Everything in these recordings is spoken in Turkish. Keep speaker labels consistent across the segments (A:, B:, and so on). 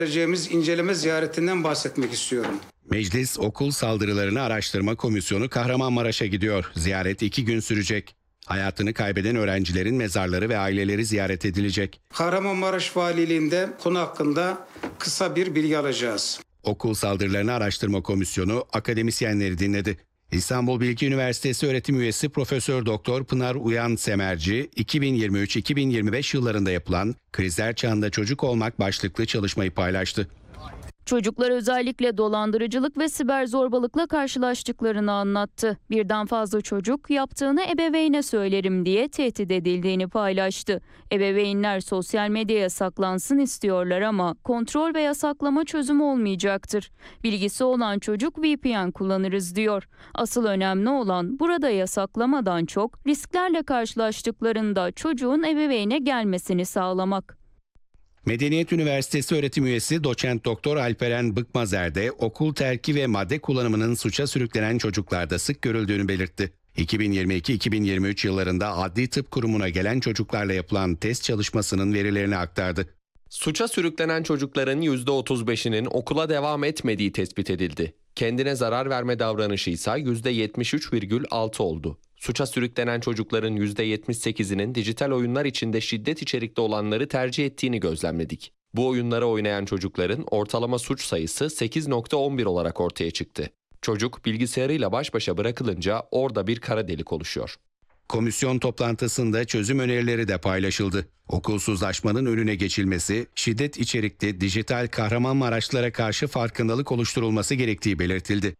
A: Vereceğimiz inceleme ziyaretinden bahsetmek istiyorum.
B: Meclis Okul Saldırılarını Araştırma Komisyonu Kahramanmaraş'a gidiyor. Ziyaret 2 gün sürecek. Hayatını kaybeden öğrencilerin mezarları ve aileleri ziyaret edilecek.
A: Kahramanmaraş Valiliğinde konu hakkında kısa bir bilgi alacağız.
B: Okul Saldırılarını Araştırma Komisyonu akademisyenleri dinledi. İstanbul Bilgi Üniversitesi öğretim üyesi Profesör Doktor Pınar Uyan Semerci, 2023-2025 yıllarında yapılan Krizler Çağında Çocuk Olmak başlıklı çalışmayı paylaştı.
C: Çocuklar özellikle dolandırıcılık ve siber zorbalıkla karşılaştıklarını anlattı. Birden fazla çocuk yaptığını ebeveyne söylerim diye tehdit edildiğini paylaştı. Ebeveynler sosyal medyaya saklansın istiyorlar ama kontrol ve yasaklama çözüm olmayacaktır. Bilgisi olan çocuk VPN kullanırız diyor. Asıl önemli olan burada yasaklamadan çok risklerle karşılaştıklarında çocuğun ebeveyne gelmesini sağlamak.
B: Medeniyet Üniversitesi öğretim üyesi Doçent Doktor Alperen Bıkmazer de okul terki ve madde kullanımının suça sürüklenen çocuklarda sık görüldüğünü belirtti. 2022-2023 yıllarında Adli Tıp Kurumu'na gelen çocuklarla yapılan test çalışmasının verilerini aktardı.
D: Suça sürüklenen çocukların %35'inin okula devam etmediği tespit edildi. Kendine zarar verme davranışı ise %73,6 oldu. Suça sürüklenen çocukların %78'inin dijital oyunlar içinde şiddet içerikli olanları tercih ettiğini gözlemledik. Bu oyunlara oynayan çocukların ortalama suç sayısı 8,11 olarak ortaya çıktı. Çocuk bilgisayarıyla baş başa bırakılınca orada bir kara delik oluşuyor.
B: Komisyon toplantısında çözüm önerileri de paylaşıldı. Okulsuzlaşmanın önüne geçilmesi, şiddet içerikli dijital Kahramanmaraşlılara karşı farkındalık oluşturulması gerektiği belirtildi.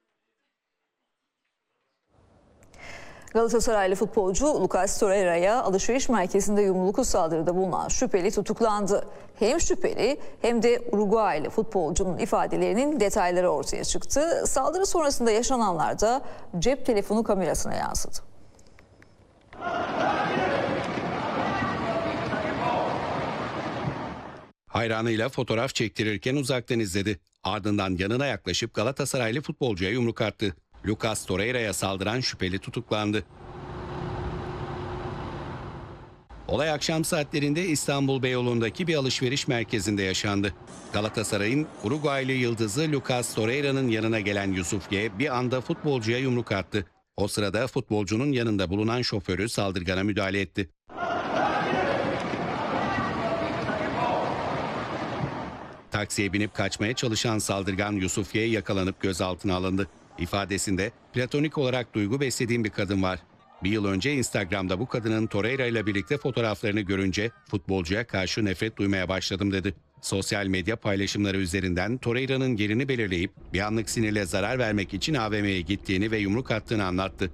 E: Galatasaraylı futbolcu Lucas Torreira'ya alışveriş merkezinde yumruklu saldırıda bulunan şüpheli tutuklandı. Hem şüpheli hem de Uruguaylı futbolcunun ifadelerinin detayları ortaya çıktı. Saldırı sonrasında yaşananlar da cep telefonu kamerasına yansıdı.
B: Hayranıyla fotoğraf çektirirken uzaktan izledi. Ardından yanına yaklaşıp Galatasaraylı futbolcuya yumruk attı. Lucas Torreira'ya saldıran şüpheli tutuklandı. Olay akşam saatlerinde İstanbul Beyoğlu'ndaki bir alışveriş merkezinde yaşandı. Galatasaray'ın Uruguaylı yıldızı Lucas Torreira'nın yanına gelen Yusuf G bir anda futbolcuya yumruk attı. O sırada futbolcunun yanında bulunan şoförü saldırgana müdahale etti. Taksiye binip kaçmaya çalışan saldırgan Yusuf G yakalanıp gözaltına alındı. İfadesinde platonik olarak duygu beslediğim bir kadın var. Bir yıl önce Instagram'da bu kadının Torreira ile birlikte fotoğraflarını görünce futbolcuya karşı nefret duymaya başladım dedi. Sosyal medya paylaşımları üzerinden Torreira'nın yerini belirleyip bir anlık sinirle zarar vermek için AVM'ye gittiğini ve yumruk attığını anlattı.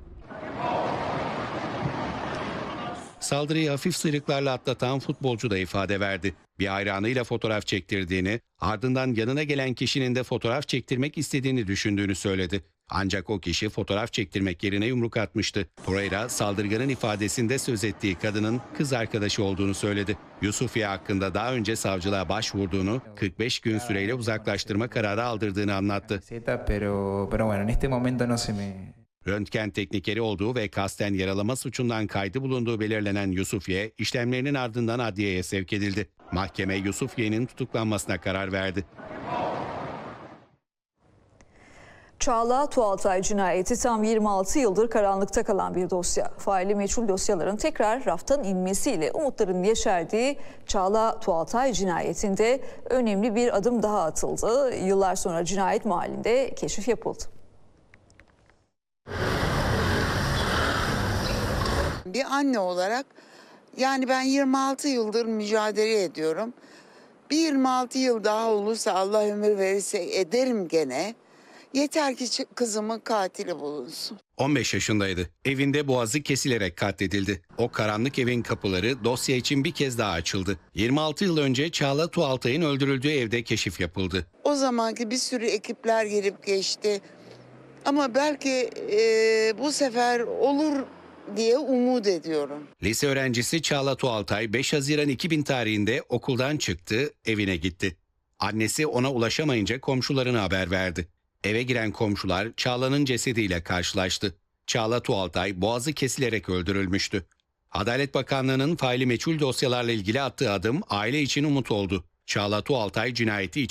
B: Saldırıyı hafif sıyrıklarla atlatan futbolcu da ifade verdi. Bir hayranıyla fotoğraf çektirdiğini, ardından yanına gelen kişinin de fotoğraf çektirmek istediğini düşündüğünü söyledi. Ancak o kişi fotoğraf çektirmek yerine yumruk atmıştı. Torreira, saldırganın ifadesinde söz ettiği kadının kız arkadaşı olduğunu söyledi. Yusufiye hakkında daha önce savcılığa başvurduğunu, 45 gün süreyle uzaklaştırma kararı aldırdığını anlattı. Röntgen teknikeri olduğu ve kasten yaralama suçundan kaydı bulunduğu belirlenen Yusufiye, işlemlerinin ardından adliyeye sevk edildi. Mahkeme Yusufiye'nin tutuklanmasına karar verdi.
E: Çağla Tuğaltay cinayeti tam 26 yıldır karanlıkta kalan bir dosya. Faili meçhul dosyaların tekrar raftan inmesiyle umutların yeşerdiği Çağla Tuğaltay cinayetinde önemli bir adım daha atıldı. Yıllar sonra cinayet mahallinde keşif yapıldı.
F: Bir anne olarak yani ben 26 yıldır mücadele ediyorum. Bir 26 yıl daha olursa Allah ömür verirse ederim gene. Yeter ki kızımın katili bulunsun.
B: 15 yaşındaydı. Evinde boğazı kesilerek katledildi. O karanlık evin kapıları dosya için bir kez daha açıldı. 26 yıl önce Çağla Tuğaltay'ın öldürüldüğü evde keşif yapıldı.
F: O zamanki bir sürü ekipler gelip geçti. Ama belki bu sefer olur diye umut ediyorum.
B: Lise öğrencisi Çağla Tuğaltay 5 Haziran 2000 tarihinde okuldan çıktı, evine gitti. Annesi ona ulaşamayınca komşularına haber verdi. Eve giren komşular Çağla'nın cesediyle karşılaştı. Çağla Tuğaltay boğazı kesilerek öldürülmüştü. Adalet Bakanlığı'nın faili meçhul dosyalarla ilgili attığı adım aile için umut oldu. Çağla Tuğaltay cinayeti